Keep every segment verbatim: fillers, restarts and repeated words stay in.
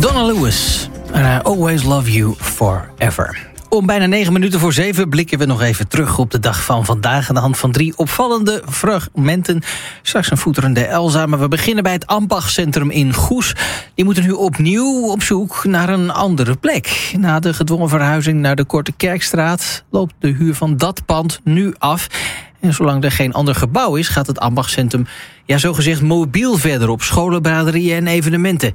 Donna Lewis. And I always love you forever. Om bijna negen minuten voor zeven blikken we nog even terug op de dag van vandaag... aan de hand van drie opvallende fragmenten. Straks een voeterende Elsa, maar we beginnen bij het Ambachcentrum in Goes. Die moeten nu opnieuw op zoek naar een andere plek. Na de gedwongen verhuizing naar de Korte Kerkstraat... loopt de huur van dat pand nu af. En zolang er geen ander gebouw is, gaat het Ambachcentrum... ja, zogezegd mobiel verder op scholen, braderieën en evenementen.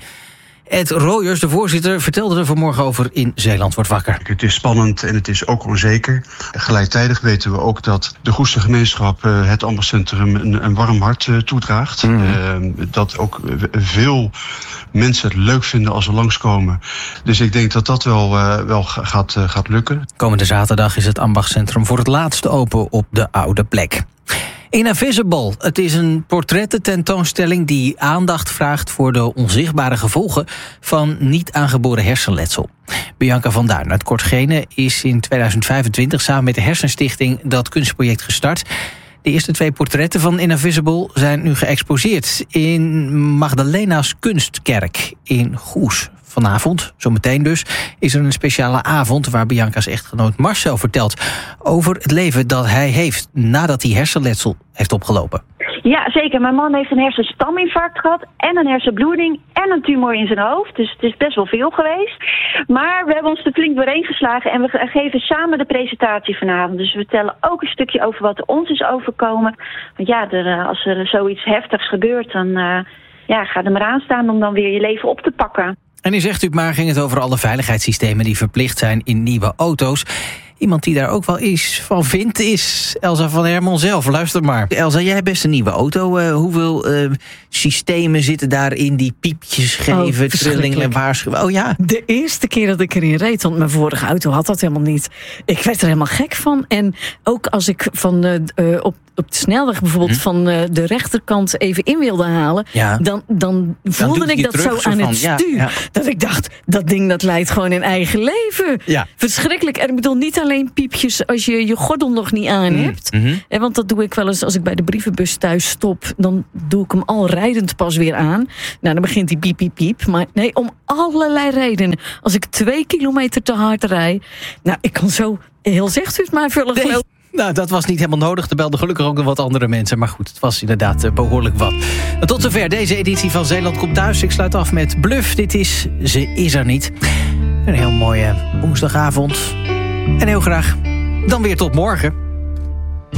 Ed Rooyers, de voorzitter, vertelde er vanmorgen over in Zeeland wordt wakker. Het is spannend en het is ook onzeker. Gelijktijdig weten we ook dat de Goester gemeenschap uh, het Ambachcentrum een, een warm hart uh, toedraagt. Mm. Uh, dat ook veel mensen het leuk vinden als ze langskomen. Dus ik denk dat dat wel, uh, wel gaat, uh, gaat lukken. Komende zaterdag is het Ambachcentrum voor het laatst open op de oude plek. Invisible. Het is een portrettententoonstelling die aandacht vraagt voor de onzichtbare gevolgen van niet aangeboren hersenletsel. Bianca van Duin uit Kortgene is in tweeduizend vijfentwintig samen met de Hersenstichting dat kunstproject gestart. De eerste twee portretten van Invisible zijn nu geëxposeerd in Magdalena's Kunstkerk in Goes. Vanavond, zometeen dus, is er een speciale avond waar Bianca's echtgenoot Marcel vertelt over het leven dat hij heeft nadat hij hersenletsel heeft opgelopen. Ja, zeker. Mijn man heeft een hersenstaminfarct gehad en een hersenbloeding en een tumor in zijn hoofd. Dus het is best wel veel geweest. Maar we hebben ons er flink doorheen geslagen en we geven samen de presentatie vanavond. Dus we vertellen ook een stukje over wat er ons is overkomen. Want ja, er, als er zoiets heftigs gebeurt, dan uh, ja, ga er maar aan staan om dan weer je leven op te pakken. En u zegt u maar, ging het over alle veiligheidssystemen die verplicht zijn in nieuwe auto's. Iemand die daar ook wel iets van vindt is Elsa van Hermon zelf. Luister maar. Elsa, jij hebt best een nieuwe auto. Uh, hoeveel uh, systemen zitten daarin die piepjes geven, oh, trillingen en waarschuwen? Oh ja. De eerste keer dat ik erin reed, want mijn vorige auto had dat helemaal niet. Ik werd er helemaal gek van. En ook als ik van uh, uh, op op de snelweg bijvoorbeeld hm. van uh, de rechterkant even in wilde halen... Ja. dan, dan voelde dan ik dat terug, zo aan van, het stuur. Ja, ja. Dat ik dacht, dat ding dat leidt gewoon een eigen leven. Ja. Verschrikkelijk. En ik bedoel, niet alleen piepjes als je je gordel nog niet aan hebt. Mm-hmm. En want dat doe ik wel eens als ik bij de brievenbus thuis stop. Dan doe ik hem al rijdend pas weer aan. Nou, dan begint die piep, piep, piep. Maar nee, om allerlei redenen. Als ik twee kilometer te hard rijd... Nou, ik kan zo, heel zegt u het maar, vullen geloof. Nou, dat was niet helemaal nodig. Er belden gelukkig ook nog wat andere mensen. Maar goed, het was inderdaad uh, behoorlijk wat. En tot zover deze editie van Zeeland komt thuis. Ik sluit af met Bluff. Dit is Ze is er niet. Een heel mooie woensdagavond. En heel graag dan weer tot morgen.